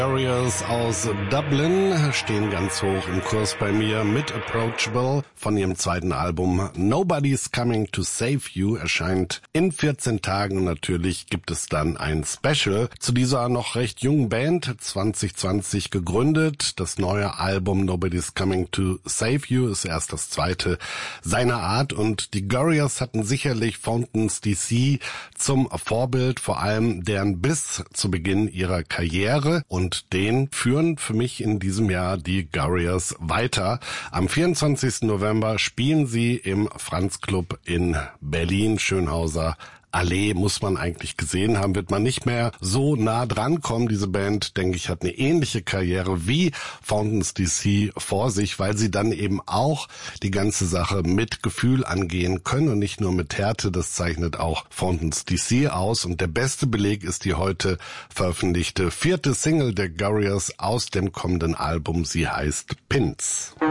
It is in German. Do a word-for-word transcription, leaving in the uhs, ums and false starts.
Warriors aus Dublin stehen ganz hoch im Kurs bei mir mit Approachable von ihrem zweiten Album Nobody's Coming to Save You, erscheint in vierzehn Tagen und natürlich gibt es dann ein Special zu dieser noch recht jungen Band, zwanzig zwanzig gegründet. Das neue Album Nobody's Coming to Save You ist erst das zweite seiner Art und die Warriors hatten sicherlich Fountains D C zum Vorbild, vor allem deren Biss zu Beginn ihrer Karriere, und Und den führen für mich in diesem Jahr die Warriors weiter. Am vierundzwanzigsten November spielen sie im Franz Club in Berlin, Schönhauser Allee, muss man eigentlich gesehen haben, wird man nicht mehr so nah dran kommen. Diese Band, denke ich, hat eine ähnliche Karriere wie Fountains D C vor sich, weil sie dann eben auch die ganze Sache mit Gefühl angehen können und nicht nur mit Härte. Das zeichnet auch Fountains D C aus. Und der beste Beleg ist die heute veröffentlichte vierte Single der Warriors aus dem kommenden Album. Sie heißt Pins.